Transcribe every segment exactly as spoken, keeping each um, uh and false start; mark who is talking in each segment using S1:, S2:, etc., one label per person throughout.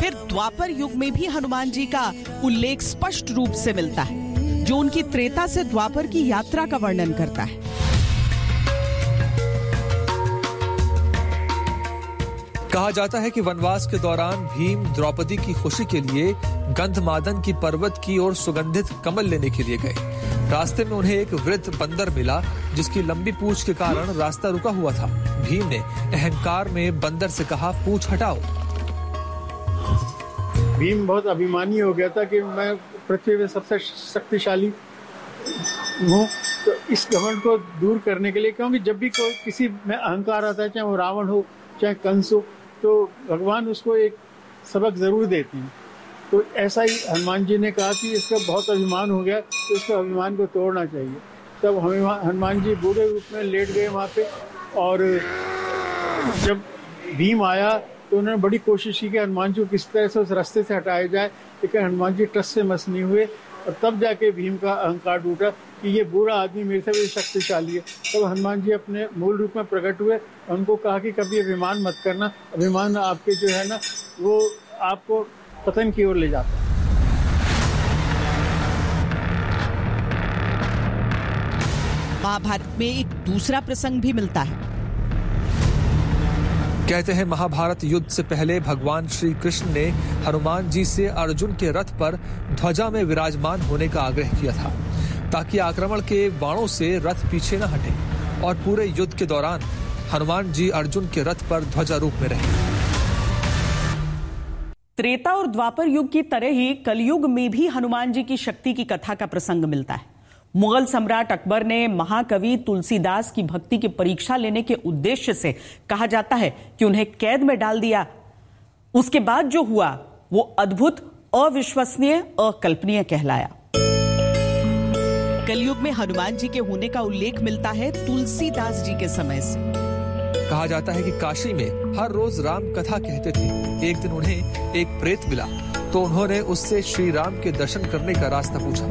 S1: फिर द्वापर युग में भी हनुमान जी का उल्लेख स्पष्ट रूप से मिलता है, जो उनकी त्रेता से द्वापर की यात्रा का वर्णन करता है।
S2: कहा जाता है कि वनवास के दौरान भीम द्रौपदी की खुशी के लिए गंधमादन की पर्वत की ओर सुगंधित कमल लेने के लिए गए। रास्ते में उन्हें एक वृद्ध बंदर मिला, जिसकी लंबी पूंछ के कारण रास्ता रुका हुआ था। भीम ने अहंकार में बंदर से कहा, पूंछ हटाओ।
S3: भीम बहुत अभिमानी हो गया था कि मैं पृथ्वी में सबसे शक्तिशाली हूँ। तो इस घमंड को दूर करने के लिए, क्योंकि जब भी कोई किसी में अहंकार आता है, चाहे वो रावण हो चाहे कंस हो, तो भगवान उसको एक सबक जरूर देते हैं। तो ऐसा ही हनुमान जी ने कहा कि इसका बहुत अभिमान हो गया, तो इसका अभिमान को तोड़ना चाहिए। तब हनुमान जी बूढ़े रूप में लेट गए वहाँ पे, और जब भीम आया तो उन्होंने बड़ी कोशिश की कि हनुमान जी को किस तरह से उस रास्ते से हटाया जाए, लेकिन हनुमान जी टस से मस नहीं हुए। और तब जाके भीम का अहंकार टूटा कि ये बुरा आदमी मेरे से भी शक्तिशाली है। तब हनुमान जी अपने मूल रूप में प्रकट हुए, उनको कहा कि कभी अभिमान मत करना, अभिमान आपके जो है ना वो आपको पतन की ओर ले जाता है।
S1: महाभारत में एक दूसरा प्रसंग भी मिलता है।
S2: कहते हैं महाभारत युद्ध से पहले भगवान श्री कृष्ण ने हनुमान जी से अर्जुन के रथ पर ध्वजा में विराजमान होने का आग्रह किया था, ताकि आक्रमण के बाणों से रथ पीछे न हटे और पूरे युद्ध के दौरान हनुमान जी अर्जुन के रथ पर ध्वजा रूप में रहे।
S1: त्रेता और द्वापर युग की तरह ही कलयुग में भी हनुमान जी की शक्ति की कथा का प्रसंग मिलता है। मुगल सम्राट अकबर ने महाकवि तुलसीदास की भक्ति की परीक्षा लेने के उद्देश्य से कहा जाता है कि उन्हें कैद में डाल दिया। उसके बाद जो हुआ वो अद्भुत, अविश्वसनीय, अकल्पनीय कहलाया। कलयुग में हनुमान जी के होने का उल्लेख मिलता है तुलसीदास जी के समय से।
S2: कहा जाता है कि काशी में हर रोज राम कथा कहते थे। एक दिन उन्हें एक प्रेत मिला, तो उन्होंने उससे श्री राम के दर्शन करने का रास्ता पूछा।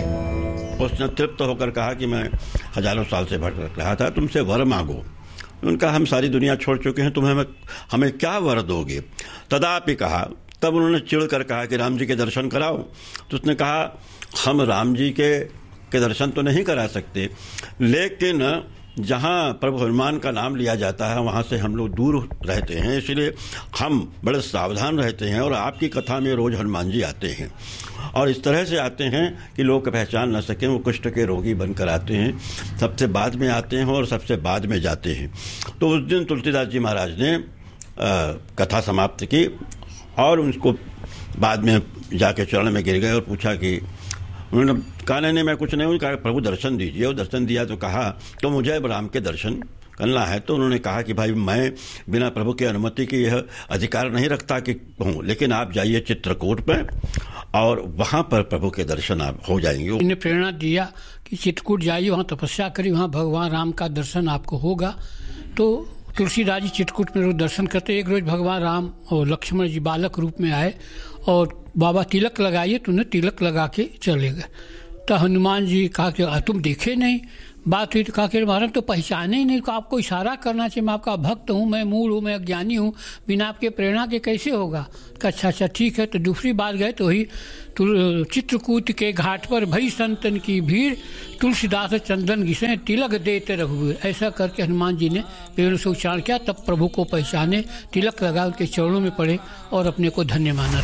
S4: उसने तृप्त होकर कहा कि मैं हजारों साल से भटक रहा था, तुमसे वर मांगो। उनका हम सारी दुनिया छोड़ चुके हैं, तुम्हें हमें क्या वर दोगे? तदापि कहा। तब उन्होंने चिढ़ कर कहा कि राम जी के दर्शन कराओ। तो उसने कहा, हम राम जी के के दर्शन तो नहीं करा सकते, लेकिन जहाँ प्रभु हनुमान का नाम लिया जाता है वहाँ से हम लोग दूर रहते हैं, इसलिए हम बड़े सावधान रहते हैं और आपकी कथा में रोज हनुमान जी आते हैं और इस तरह से आते हैं कि लोग पहचान न सकें। वो कुष्ठ के रोगी बनकर आते हैं, सबसे बाद में आते हैं और सबसे बाद में जाते हैं। तो उस दिन तुलसीदास जी महाराज ने आ, कथा समाप्त की और उनको बाद में जाके चरण में गिर गए और पूछा कि उन्होंने कहा, नहीं मैं कुछ नहीं, कहा प्रभु दर्शन दीजिए। और दर्शन दिया तो कहा, तो मुझे अब राम के दर्शन करना है। तो उन्होंने कहा कि भाई मैं बिना प्रभु की अनुमति के यह अधिकार नहीं रखता कि हूँ, लेकिन आप जाइए चित्रकूट पे और वहाँ पर प्रभु के दर्शन आप हो जाएंगे।
S5: उन्होंने प्रेरणा दिया कि चित्रकूट जाइए, वहाँ तपस्या करिए, वहाँ भगवान राम का दर्शन आपको होगा। तो तुलसीदास जी चित्रकूट में रोज दर्शन करते। एक रोज भगवान राम और लक्ष्मण जी बालक रूप में आए और बाबा तिलक लगाइए, तो उन्हें तिलक लगा के चले गए। तो हनुमान जी कहा कि तुम देखे नहीं। बात हुई तो कहा कि महाराज तो पहचाने ही नहीं, तो आपको इशारा करना चाहिए, मैं आपका भक्त हूँ, मैं मूल हूँ, मैं अज्ञानी हूँ, बिना आपके प्रेरणा के कैसे होगा? अच्छा अच्छा ठीक है। तो दूसरी बार गए तो वही चित्रकूट के घाट पर भई संतन की भीड़, तुलसीदास चंदन घिसे तिलक देते रघुवीर। ऐसा करके हनुमान जी ने पेड़ से उच्चारण किया, तब प्रभु को पहचाने, तिलक लगा, उनके चरणों में पड़े और अपने को धन्य माना।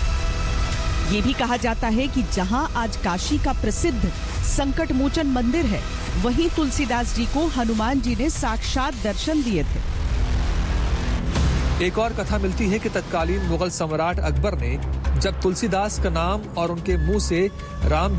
S1: ये भी कहा जाता है कि जहां आज काशी का प्रसिद्ध संकट मोचन मंदिर है, वहीं तुलसीदास जी को हनुमान जी ने साक्षात दर्शन दिए थे।
S2: एक और कथा मिलती है कि तत्कालीन मुगल सम्राट अकबर ने जब तुलसीदास का नाम और उनके मुंह से राम